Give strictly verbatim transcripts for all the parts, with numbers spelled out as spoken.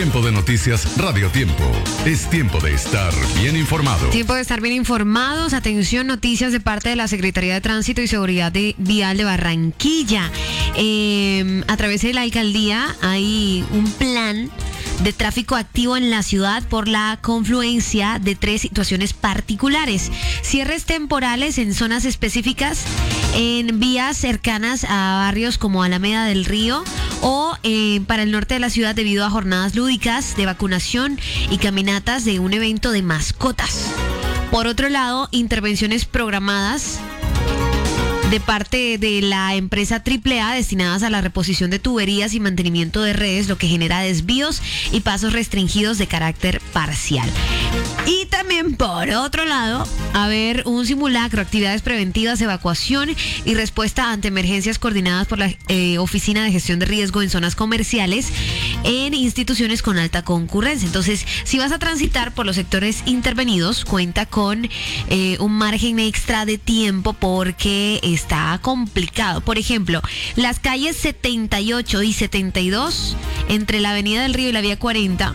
Tiempo de noticias Radio Tiempo. Es tiempo de estar bien informado. Tiempo de estar bien informados. Atención, noticias de parte de la Secretaría de Tránsito y Seguridad de Vial de Barranquilla. Eh, a través de la alcaldía hay un plan de tráfico activo en la ciudad por la confluencia de tres situaciones particulares. Cierres temporales en zonas específicas, en vías cercanas a barrios como Alameda del Río o eh, para el norte de la ciudad debido a jornadas lúdicas de vacunación y caminatas de un evento de mascotas. Por otro lado, intervenciones programadas de parte de la empresa Triple A destinadas a la reposición de tuberías y mantenimiento de redes, lo que genera desvíos y pasos restringidos de carácter parcial. Y también, por otro lado, haber un simulacro, actividades preventivas, evacuación y respuesta ante emergencias coordinadas por la eh, Oficina de Gestión de Riesgo en zonas comerciales en instituciones con alta concurrencia. Entonces, si vas a transitar por los sectores intervenidos, cuenta con eh, un margen extra de tiempo porque está complicado. Por ejemplo, las calles setenta y ocho y setenta y dos entre la Avenida del Río y la Vía cuarenta,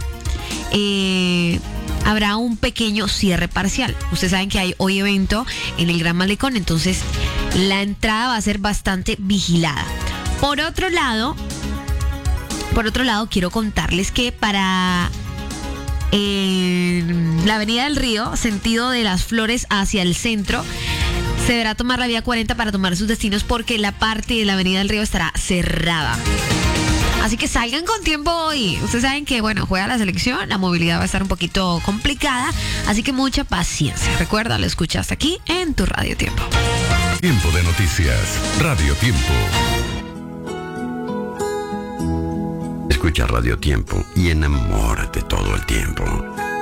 eh, habrá un pequeño cierre parcial. Ustedes saben que hay hoy evento en el Gran Malecón, entonces la entrada va a ser bastante vigilada. Por otro lado, por otro lado, quiero contarles que para eh, la Avenida del Río, sentido de Las Flores hacia el centro, se deberá tomar la Vía cuarenta para tomar sus destinos porque la parte de la Avenida del Río estará cerrada. Así que salgan con tiempo hoy. Ustedes saben que, bueno, juega la selección, la movilidad va a estar un poquito complicada, así que mucha paciencia. Recuerda, lo escuchas aquí en tu Radio Tiempo. Tiempo de noticias Radio Tiempo. Escucha Radio Tiempo y enamórate todo el tiempo.